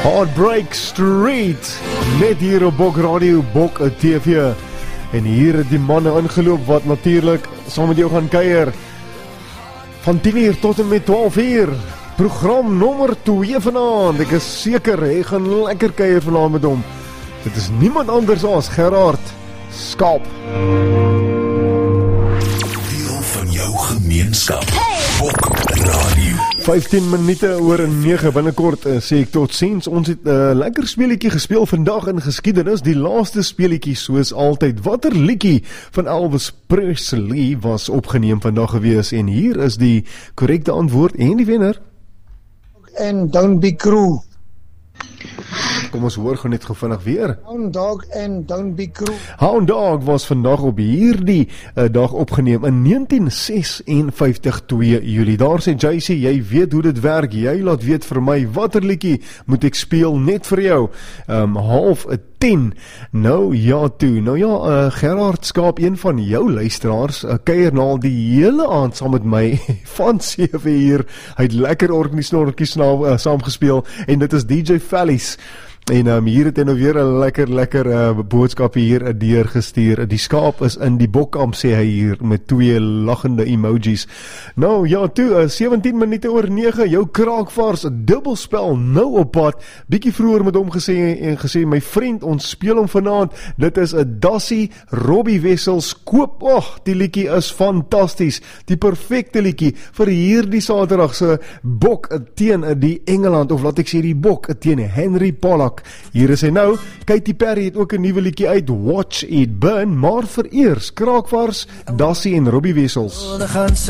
Heartbreak Street, net hier op Bok Radio, Bok TV. En hier het die manne ingeloop wat natuurlijk saam met jou gaan kuier. Van 10 uur tot en met 12 uur. Program nommer 2 vanaand. Ek is seker, hy gaan lekker kuier vanaand met hom. Dit is niemand anders as Gerard Skaap. Deel van jou gemeenskap. Bok Radio. 15 minute oor 9, binnekort sê ek tot ziens. Ons het lekker speelietjie gespeel vandag in geskiedenis, die laaste speelietjie soos altyd. Watter liedjie van Elvis Presley was opgeneem vandag gewees? En hier is die korrekte antwoord en die wenner. En Don't Be Cruel. Kom ons hoor gewoon net gevinnig weer. Hound Dog en Don't Be Cruel. Hound Dog was vandag op hierdie dag opgeneem in 1956, 2 Julie. Daar sê JC, jy weet hoe dit werk, jy laat weet vir my, watter liedjie moet ek speel net vir jou, 9:30. Nou ja toe, nou ja, Gerard Skaap, een van jou luisteraars, kuier nou al die hele aand saam met my, van 7 uur, hy het lekker orkniesnorkies saamgespeel, en dit is DJ Fallies. En hier het hy nou weer 'n lekker boodskap hier deurgestuur. Die skaap is in die bokkamp, sê hy hier, met 2 lachende emojis. Nou ja toe, 17 minute oor 9, jou kraakvars, dubbelspel nou op pad. Bietjie vroeër met hom gesê, my vriend, ons speel hom vanaand. Dit is 'n Dassie, Robbie Wessels, koop, die liedjie is fantasties. Die perfekte liedjie vir hierdie Saterdag se bok teen die Engeland, of laat ek sê die bok teen Henry Pollack. Hier is hy nou. Katy Perry het ook 'n nuwe liedjie uit, Watch It Burn, maar vereers kraakvars, Dassie en Robbie Wessels.